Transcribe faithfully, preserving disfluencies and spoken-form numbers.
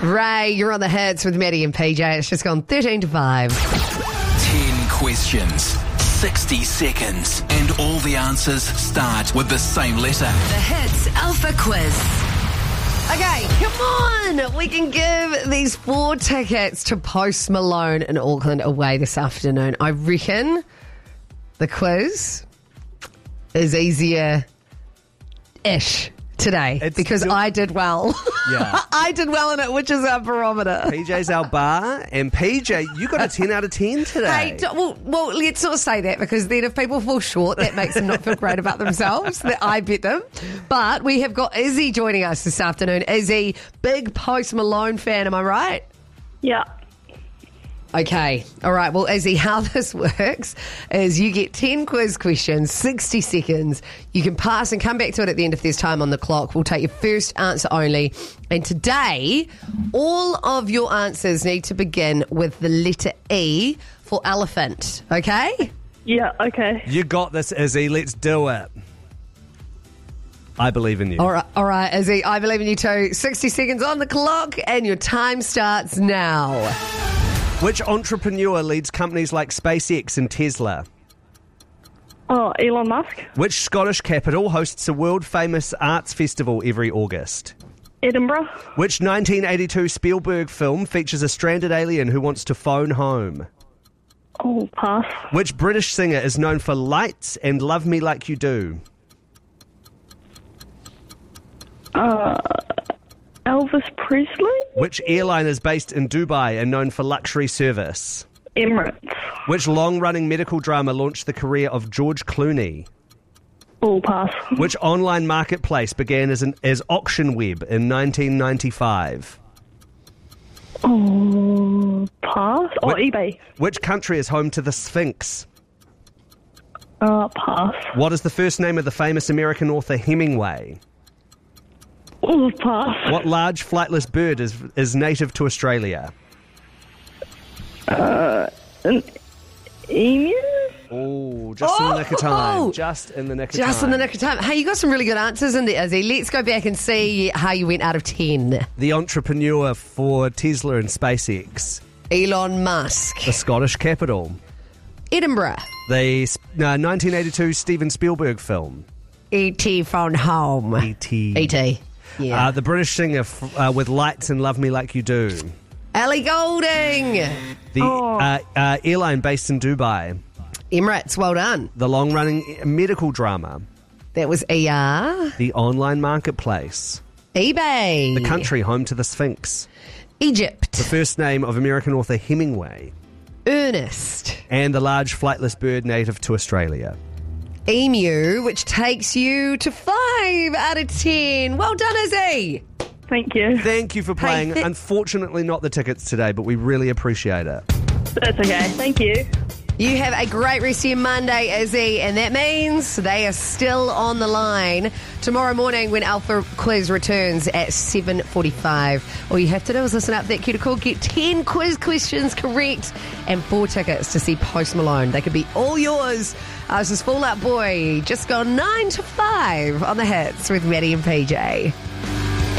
Ray, you're on the hits with Maddie and P J. It's just gone thirteen to five. ten questions, sixty seconds, and all the answers start with the same letter. The Hits Alpha Quiz. Okay, come on. We can give these four tickets to Post Malone in Auckland away this afternoon. I reckon the quiz is easier-ish today It's because still- I did well. Yeah. I did well in it, which is our barometer. P J's our bar, and P J, you got a ten out of ten today. Hey, do, well, well, let's not say that because then if people fall short, that makes them not feel great about themselves, that I bet them. But we have got Izzy joining us this afternoon. Izzy, big Post Malone fan, am I right? Yeah. Okay. All right. Well, Izzy, how this works is you get ten quiz questions, sixty seconds. You can pass and come back to it at the end if there's time on the clock. We'll take your first answer only. And today, all of your answers need to begin with the letter E for elephant. Okay? Yeah, okay. You got this, Izzy. Let's do it. I believe in you. All right, all right, Izzy. I believe in you too. sixty seconds on the clock and your time starts now. Which entrepreneur leads companies like SpaceX and Tesla? Oh, Elon Musk. Which Scottish capital hosts a world-famous arts festival every August? Edinburgh. Which nineteen eighty-two Spielberg film features a stranded alien who wants to phone home? Oh, pass. Which British singer is known for Lights and Love Me Like You Do? Uh, Elvis Presley? Which airline is based in Dubai and known for luxury service? Emirates. Which long-running medical drama launched the career of George Clooney? Oh, pass. Which online marketplace began as an as Auction Web in nineteen ninety-five? Oh, pass. Oh, Which- eBay. Which country is home to the Sphinx? Uh, pass. What is the first name of the famous American author Hemingway? Oh, pass. What large flightless bird is is native to Australia? An emu? Oh, just in the nick of time. Oh! Just in the nick of Just time. in the nick of time. Hey, you got some really good answers in there, Izzy. Let's go back and see how you went out of ten. The entrepreneur for Tesla and SpaceX. Elon Musk. The Scottish capital. Edinburgh. The uh, nineteen eighty-two Steven Spielberg film. E T phone home. E T E T. Yeah. Uh, the British singer f- uh, with Lights and Love Me Like You Do. Ellie Goulding. The Oh. uh, uh, airline based in Dubai. Emirates, well done. The long-running medical drama. That was E R. The online marketplace. eBay. The country home to the Sphinx. Egypt. The first name of American author Hemingway. Ernest. And the large flightless bird native to Australia. Emu, which takes you to five out of ten. Well done, Izzy. Thank you. Thank you for playing. th- Unfortunately, not the tickets today, but we really appreciate it. That's okay. Thank you. You have a great rest of your Monday, Izzy, and that means they are still on the line tomorrow morning when Alpha Quiz returns at seven forty-five. All you have to do is listen up that cue to call, get ten quiz questions correct, and four tickets to see Post Malone. They could be all yours. Uh, this is Fall Out Boy, just gone nine to five on the hits with Maddie and P J.